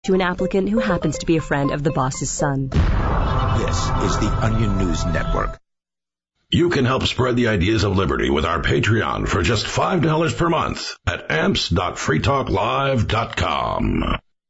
to an applicant who happens to be a friend of the boss's son. This is the Onion News Network. You can help spread the ideas of liberty with our Patreon for just $5 per month at amps.freetalklive.com.